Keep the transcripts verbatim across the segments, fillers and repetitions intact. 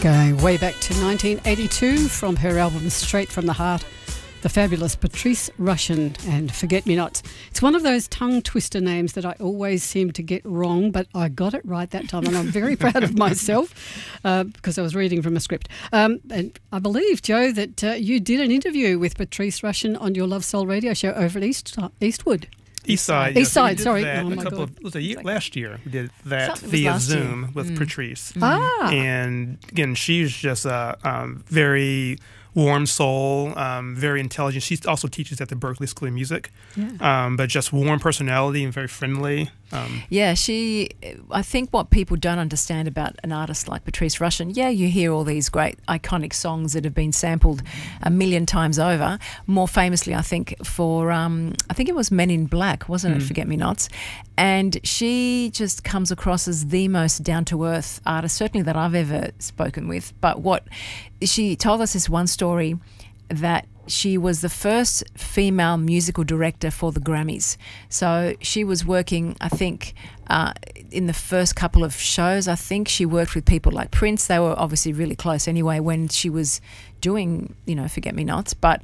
Going way back to nineteen eighty-two from her album Straight from the Heart, the fabulous Patrice Rushen and Forget Me Nots. It's one of those tongue twister names that I always seem to get wrong, but I got it right that time, and I'm very proud of myself uh, because I was reading from a script. Um, and I believe, Joe, that uh, you did an interview with Patrice Rushen on your Love Soul radio show over at East, Eastwood. East Side. East Side, so sorry. That Oh a my couple God. of, was it year, last year we did that Something was via last Zoom year. with Mm. Patrice. Ah. And again, she's just a um, very warm soul, um, very intelligent. She also teaches at the Berklee School of Music, Yeah. um, but just warm personality and very friendly. Um, Yeah, she, I think what people don't understand about an artist like Patrice Rushen, yeah, you hear all these great iconic songs that have been sampled a million times over, more famously, I think, for, um, I think it was Men in Black, wasn't it, Mm. Forget Me Nots? And she just comes across as the most down-to-earth artist, certainly that I've ever spoken with. But what, she told us this one story that she was the first female musical director for the Grammys. So she was working, I think, uh, in the first couple of shows, I think she worked with people like Prince. They were obviously really close anyway when she was doing, you know, Forget Me Nots. But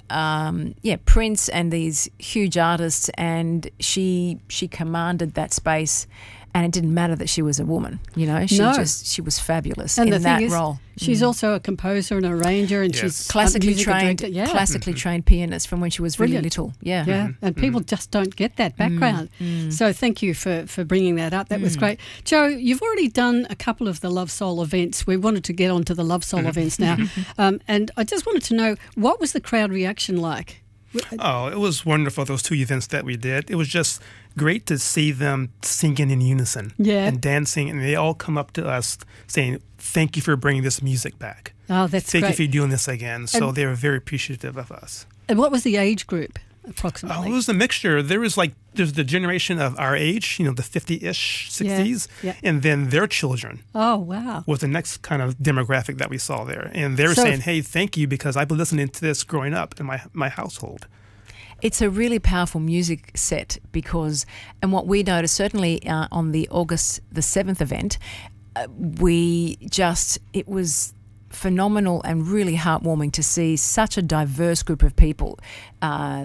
um, yeah, Prince and these huge artists, and she she commanded that space. And it didn't matter that she was a woman, you know. She No. just she was fabulous And in the that thing is, role. she's Mm. also a composer and arranger, and Yes. she's a classically musical trained, director. Yeah. classically trained pianist from when she was really Brilliant. little. Yeah. Yeah, Mhm, and people just don't get that background. mm. So thank you for, for bringing that up. That was Mm. great. Joe, you've already done a couple of the Love Soul events. We wanted to get onto the Love Soul events now. Um, and I just wanted to know, what was the crowd reaction like? Oh, it was wonderful, those two events that we did. It was just great to see them singing in unison Yeah. and dancing, and they all come up to us saying, thank you for bringing this music back. Oh, that's Thank great. you for doing this again. So And- they were very appreciative of us. And what was the age group, Oh, approximately? it was a mixture. There was like, there's the generation of our age, you know, the fifty-ish, sixties, yeah. and then their children Oh, wow. was the next kind of demographic that we saw there. And they were So- saying, hey, thank you, because I've been listening to this growing up in my, my household. It's a really powerful music set because, and what we noticed certainly uh, on the August the seventh event, uh, we just, it was phenomenal and really heartwarming to see such a diverse group of people uh,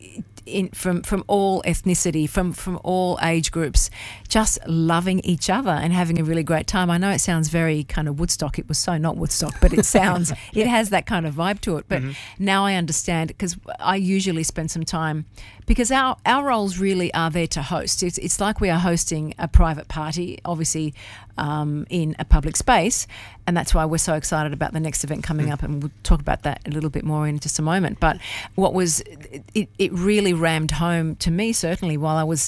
in, from from all ethnicity, from from all age groups, just loving each other and having a really great time. I know it sounds very kind of Woodstock. It was so not Woodstock, but it sounds, it has that kind of vibe to it. But Mm-hmm. now I understand, because I usually spend some time, because our, our roles really are there to host. It's, it's like we are hosting a private party, obviously um, in a public space, and that's why we're so excited about the next event coming Mm. up, and we'll talk about that a little bit more in just a moment. But what was, it, it really rammed home to me, certainly while I was